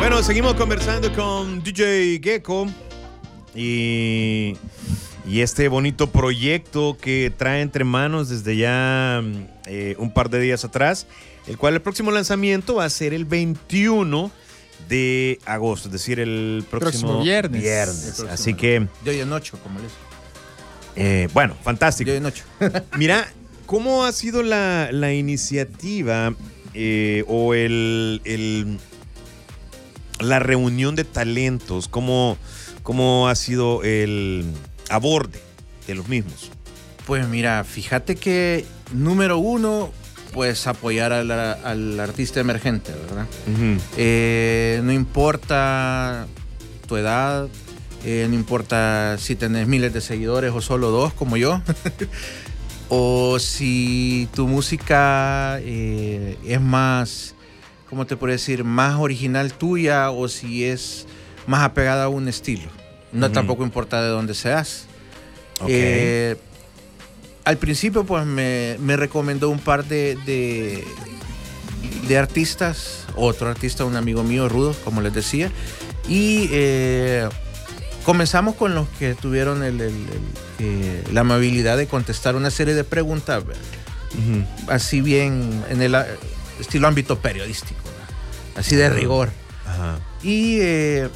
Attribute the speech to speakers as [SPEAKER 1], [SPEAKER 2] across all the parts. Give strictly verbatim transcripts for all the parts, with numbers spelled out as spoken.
[SPEAKER 1] Bueno, seguimos conversando con D J Gecko y, y este bonito proyecto que trae entre manos desde ya eh, un par de días atrás, el cual el próximo lanzamiento va a ser el veintiuno de agosto, es decir, el próximo,
[SPEAKER 2] próximo viernes.
[SPEAKER 1] viernes.
[SPEAKER 2] Próximo
[SPEAKER 1] Así que...
[SPEAKER 3] De hoy en ocho, como les
[SPEAKER 1] eh, Bueno, fantástico.
[SPEAKER 3] De hoy en ocho.
[SPEAKER 1] Mira, ¿cómo ha sido la, la iniciativa eh, o el... el la reunión de talentos? ¿Cómo, cómo ha sido el aborde de los mismos?
[SPEAKER 3] Pues mira, fíjate que número uno, pues apoyar al, al artista emergente, ¿verdad? Uh-huh. Eh, no importa tu edad, eh, no importa si tenés miles de seguidores o solo dos, como yo, o si tu música eh, es más... ¿cómo te puedo decir? Más original tuya, o si es más apegada a un estilo. No, uh-huh. Tampoco importa de dónde seas. Okay. Eh, al principio, pues, me, me recomendó un par de, de, de artistas. Otro artista, un amigo mío, Rudo, como les decía. Y eh, comenzamos con los que tuvieron el, el, el, eh, la amabilidad de contestar una serie de preguntas. Uh-huh. Así bien en el... estilo ámbito periodístico, ¿verdad? Así de rigor. Ajá. Y eh,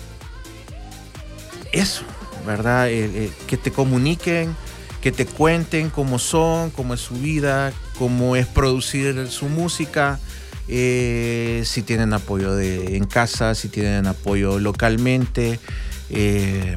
[SPEAKER 3] eso, ¿verdad? Eh, eh, que te comuniquen, que te cuenten cómo son, cómo es su vida, cómo es producir su música, eh, si tienen apoyo de, en casa, si tienen apoyo localmente, eh,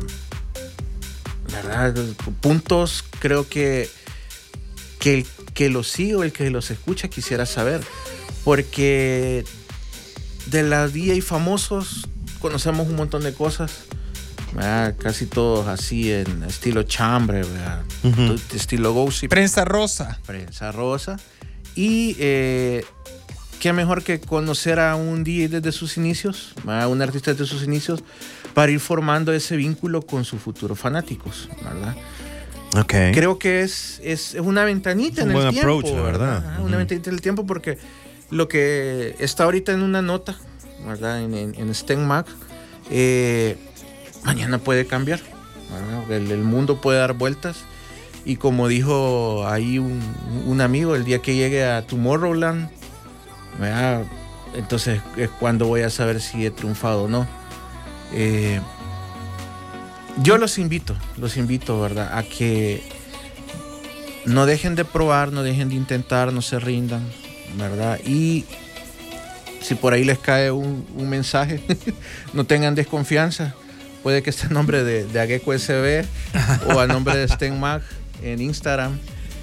[SPEAKER 3] ¿verdad? Puntos, creo que, que el que los sigue o el que los escucha quisiera saber. Porque de los D J famosos conocemos un montón de cosas, ¿verdad? Casi todos así en estilo chambre, ¿verdad? Uh-huh. Estilo gossip.
[SPEAKER 2] Prensa rosa.
[SPEAKER 3] Prensa rosa. Y eh, qué mejor que conocer a un D J desde sus inicios, ¿verdad? Un artista desde sus inicios, para ir formando ese vínculo con sus futuros fanáticos, ¿verdad?
[SPEAKER 1] Okay.
[SPEAKER 3] Creo que es, es, es una ventanita
[SPEAKER 1] es un
[SPEAKER 3] en el
[SPEAKER 1] buen
[SPEAKER 3] tiempo.
[SPEAKER 1] approach, ¿verdad?
[SPEAKER 3] ¿verdad? Uh-huh. Una ventanita en el tiempo, porque lo que está ahorita en una nota, ¿verdad? En, en, en STENMAG, eh, mañana puede cambiar, ¿verdad? El, el mundo puede dar vueltas, y como dijo ahí un, un amigo, el día que llegue a Tomorrowland, ¿verdad? Entonces es cuando voy a saber si he triunfado o no. Eh, yo los invito, los invito, ¿verdad? A que no dejen de probar, no dejen de intentar, no se rindan, ¿verdad? Y si por ahí les cae un, un mensaje, no tengan desconfianza. Puede que esté el nombre de, de Ageko S B o a nombre de STENMAG en Instagram,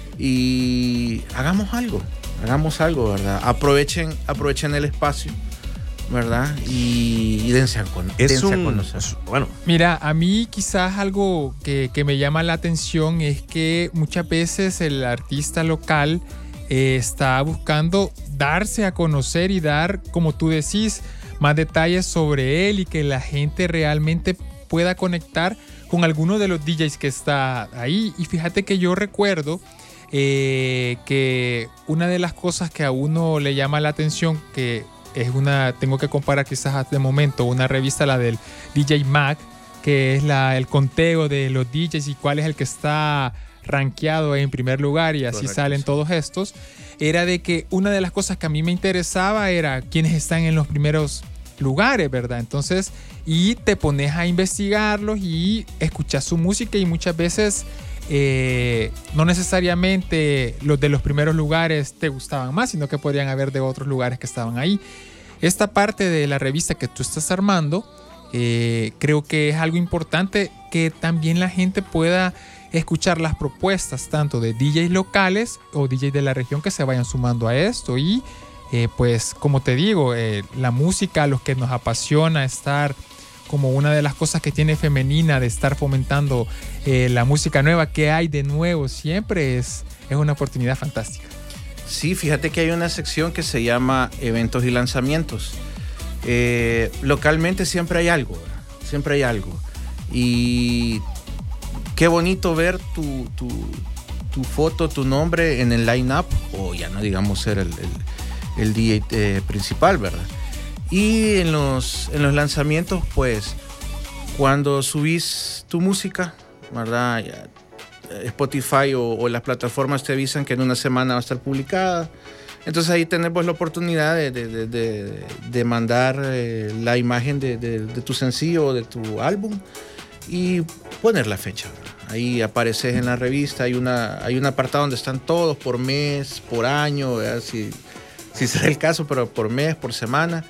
[SPEAKER 3] y hagamos algo, hagamos algo, ¿verdad? Aprovechen, aprovechen el espacio, ¿verdad? Y, y dense a, con, dense un, a conocer.
[SPEAKER 2] Bueno. Mira, a mí quizás algo que, que me llama la atención es que muchas veces el artista local eh, está buscando darse a conocer y dar, como tú decís, más detalles sobre él, y que la gente realmente pueda conectar con alguno de los D Js que está ahí. Y fíjate que yo recuerdo eh, que una de las cosas que a uno le llama la atención, que es una, tengo que comparar quizás de momento, una revista, la del D J Mag, que es la, el conteo de los D Js y cuál es el que está rankeado en primer lugar, y así Correcto, salen sí. todos estos, era de que una de las cosas que a mí me interesaba era quiénes están en los primeros lugares, ¿verdad? Entonces, y te pones a investigarlos y escuchas su música, y muchas veces eh, no necesariamente los de los primeros lugares te gustaban más, sino que podrían haber de otros lugares que estaban ahí. Esta parte de la revista que tú estás armando, eh, creo que es algo importante, que también la gente pueda escuchar las propuestas tanto de D Js locales o D Js de la región que se vayan sumando a esto. Y Eh, pues como te digo, eh, la música, a los que nos apasiona estar como una de las cosas que tiene femenina, de estar fomentando eh, la música nueva, que hay de nuevo siempre, es, es una oportunidad fantástica.
[SPEAKER 3] Sí, fíjate que hay una sección que se llama eventos y lanzamientos. Eh, localmente siempre hay algo, ¿verdad? Siempre hay algo. Y qué bonito ver tu, tu, tu foto, tu nombre en el line-up, o ya no digamos ser el, el el D J eh, principal, ¿verdad? Y en los, en los lanzamientos, pues, cuando subís tu música, ¿verdad? Ya, Spotify o, o las plataformas te avisan que en una semana va a estar publicada. Entonces ahí tenemos la oportunidad de, de, de, de mandar eh, la imagen de, de, de tu sencillo o de tu álbum y poner la fecha, ¿verdad? Ahí apareces en la revista, hay, una, hay un apartado donde están todos por mes, por año, ¿verdad? Si, si será el caso, pero por mes, por semana.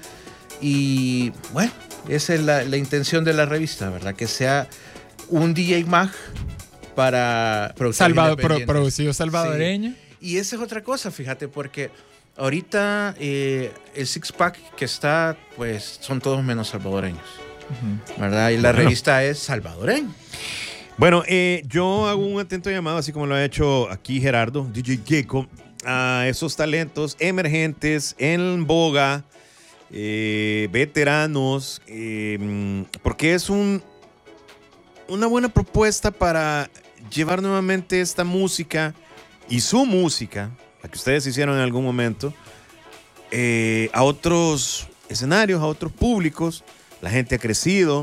[SPEAKER 3] Y bueno, esa es la, la intención de la revista, ¿verdad? Que sea un D J Mag para
[SPEAKER 2] Salvador, pro, producido salvadoreño.
[SPEAKER 3] Sí. Y esa es otra cosa, fíjate, porque ahorita eh, el Six Pack que está, pues son todos menos salvadoreños, uh-huh. ¿verdad? Y la bueno. revista es salvadoreña.
[SPEAKER 1] Bueno, eh, yo hago un atento llamado, así como lo ha hecho aquí Gerardo, D J Gecko, a esos talentos emergentes en boga, eh, veteranos, eh, porque es un, una buena propuesta para llevar nuevamente esta música y su música, la que ustedes hicieron en algún momento, eh, a otros escenarios, a otros públicos. La gente ha crecido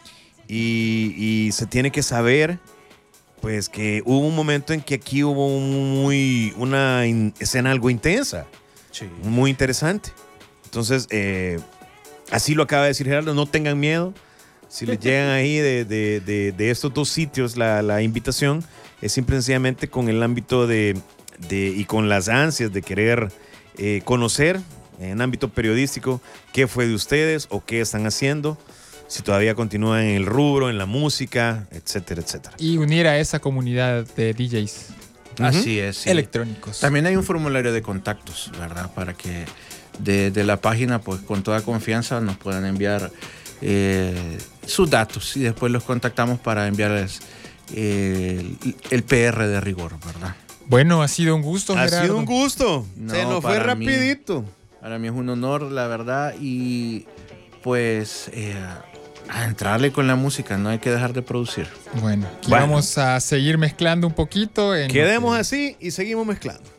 [SPEAKER 1] y, y se tiene que saber pues que hubo un momento en que aquí hubo muy, una in, escena algo intensa, sí. muy interesante. Entonces, eh, así lo acaba de decir Gerardo, no tengan miedo. Si les llegan ahí de, de, de, de estos dos sitios la, la invitación, es simple y sencillamente con el ámbito de, de y con las ansias de querer eh, conocer en ámbito periodístico qué fue de ustedes o qué están haciendo, si todavía continúan en el rubro, en la música, etcétera, etcétera.
[SPEAKER 2] Y unir a esa comunidad de D Js.
[SPEAKER 3] Uh-huh. Así es. Sí.
[SPEAKER 2] Electrónicos.
[SPEAKER 3] También hay un formulario de contactos, ¿verdad? Para que de, de la página, pues con toda confianza nos puedan enviar eh, sus datos y después los contactamos para enviarles eh, el, el P R de rigor, ¿verdad?
[SPEAKER 2] Bueno, ha sido un gusto,
[SPEAKER 1] Ha
[SPEAKER 2] Gerardo.
[SPEAKER 1] sido un gusto.
[SPEAKER 3] No,
[SPEAKER 1] Se nos fue rapidito.
[SPEAKER 3] Mí, para mí es un honor, la verdad, y pues eh, a entrarle con la música, no hay que dejar de producir.
[SPEAKER 2] Bueno, aquí
[SPEAKER 1] bueno.
[SPEAKER 2] vamos a seguir mezclando un poquito. En
[SPEAKER 1] Quedemos que... así y seguimos mezclando.